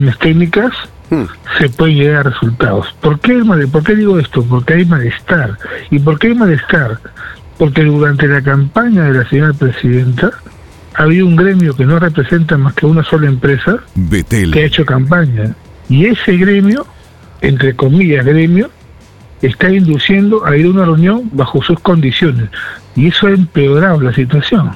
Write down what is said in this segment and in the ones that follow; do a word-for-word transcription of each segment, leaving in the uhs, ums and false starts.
técnicas, hmm. se puede llegar a resultados. ¿Por qué, ¿Por qué digo esto? Porque hay malestar. ¿Y por qué hay malestar? Porque durante la campaña de la señora presidenta había un gremio que no representa más que una sola empresa Betel. que ha hecho campaña. Y ese gremio, entre comillas gremio, está induciendo a ir a una reunión bajo sus condiciones. Y eso ha empeorado la situación.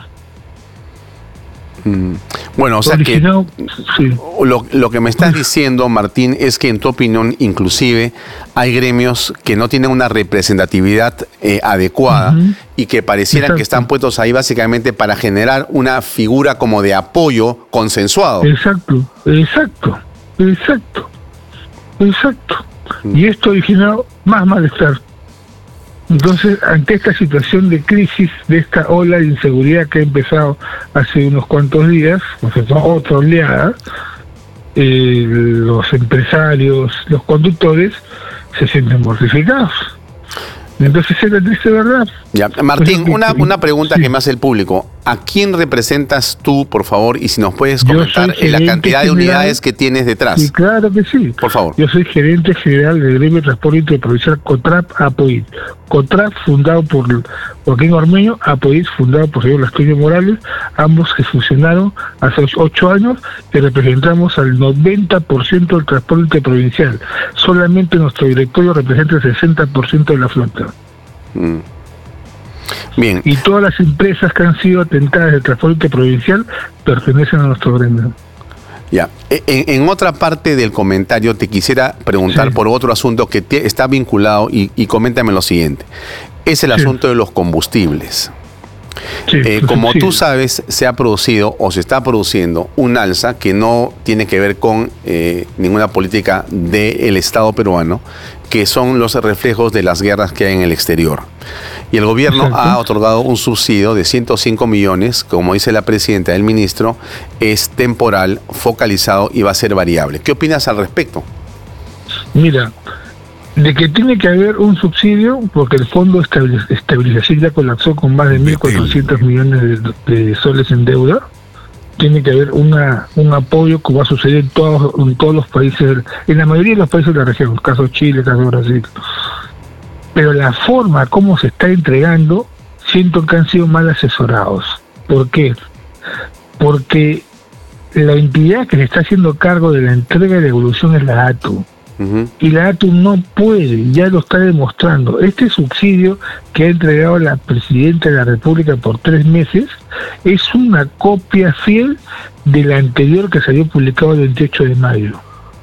Mm. Bueno, o sea que sí. lo, lo que me estás diciendo, Martín, es que en tu opinión, inclusive, hay gremios que no tienen una representatividad eh, adecuada uh-huh. y que parecieran Exacto. que están puestos ahí básicamente para generar una figura como de apoyo consensuado. Exacto, exacto, exacto, exacto. Mm. Y esto ha originado más malestar. Entonces, ante esta situación de crisis, de esta ola de inseguridad que ha empezado hace unos cuantos días, o sea, otra oleada, eh, los empresarios, los conductores, se sienten mortificados. Entonces es la triste verdad. Ya. Martín, una, una pregunta sí. que me hace el público. ¿A quién representas tú, por favor? Y si nos puedes comentar la cantidad de unidades que tienes detrás. Sí, claro que sí. Por favor. Yo soy gerente general del Gremio de Transporte Interprovincial COTRAP APOIT. COTRAP, fundado por Joaquín Ormeño, APOIT, fundado por señor Lastroño Morales, ambos que funcionaron hace ocho años, que representamos al noventa por ciento del transporte interprovincial. Solamente nuestro directorio representa el sesenta por ciento de la flota. Mm. Bien. Y todas las empresas que han sido atentadas del transporte provincial pertenecen a nuestro gremio. Ya. En, en otra parte del comentario te quisiera preguntar sí. por otro asunto que te, está vinculado y, y coméntame lo siguiente. Es el sí. asunto de los combustibles. Sí, eh, como sí. tú sabes, se ha producido o se está produciendo un alza que no tiene que ver con eh, ninguna política del Estado peruano, que son los reflejos de las guerras que hay en el exterior. Y el gobierno Exacto. ha otorgado un subsidio de ciento cinco millones, como dice la presidenta del ministro, es temporal, focalizado y va a ser variable. ¿Qué opinas al respecto? Mira, de que tiene que haber un subsidio, porque el Fondo de Estabilización ya colapsó con más de mil cuatrocientos millones de, de soles en deuda. Tiene que haber una un apoyo que va a suceder en todos, en todos los países, en la mayoría de los países de la región, caso Chile, caso Brasil. Pero la forma como se está entregando, siento que han sido mal asesorados. ¿Por qué? Porque la entidad que le está haciendo cargo de la entrega y la evolución es la A T U. Uh-huh. Y la A T U no puede, ya lo está demostrando. Este subsidio que ha entregado la Presidenta de la República por tres meses es una copia fiel del anterior que salió publicado el veintiocho de mayo.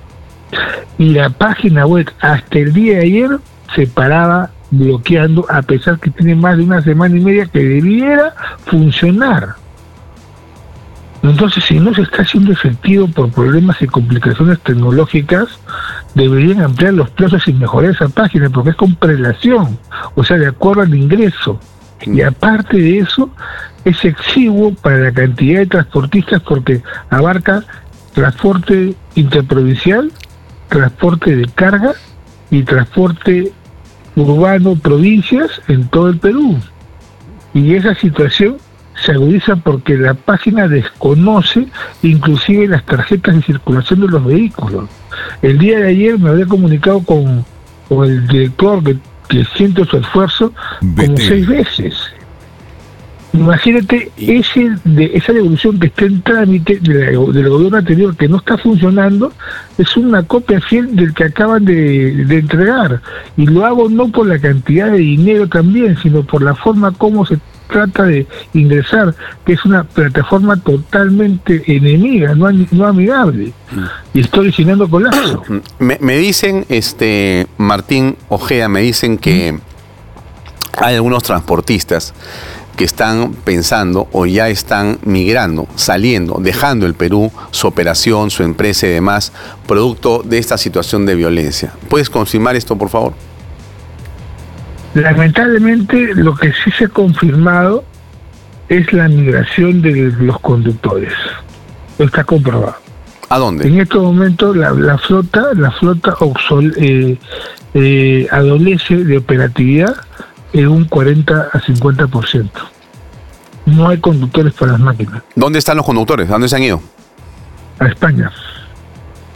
Y la página web hasta el día de ayer se paraba bloqueando, a pesar que tiene más de una semana y media que debiera funcionar. Entonces, si no se está haciendo efectivo por problemas y complicaciones tecnológicas, deberían ampliar los plazos y mejorar esa página, porque es con prelación, o sea, de acuerdo al ingreso. Y aparte de eso, es exiguo para la cantidad de transportistas porque abarca transporte interprovincial, transporte de carga y transporte urbano, provincias en todo el Perú. Y esa situación se agudiza porque la página desconoce inclusive las tarjetas de circulación de los vehículos. El día de ayer me había comunicado con, con el director que, que siente su esfuerzo como seis veces. Imagínate ese de, esa devolución que está en trámite de la, del gobierno anterior que no está funcionando, es una copia fiel del que acaban de, de entregar. Y lo hago no por la cantidad de dinero también, sino por la forma como se trata de ingresar, que es una plataforma totalmente enemiga, no, no amigable, y está originando colapso. Me, me dicen, este Martín Ojeda, me dicen que hay algunos transportistas que están pensando o ya están migrando, saliendo, dejando el Perú, su operación, su empresa y demás, producto de esta situación de violencia. ¿Puedes confirmar esto, por favor? Lamentablemente, lo que sí se ha confirmado es la migración de los conductores. Está comprobado. ¿A dónde? En estos momentos la, la flota, la flota obsol, eh, eh, adolece de operatividad en un cuarenta a cincuenta por ciento. No hay conductores para las máquinas. ¿Dónde están los conductores? ¿A dónde se han ido? A España.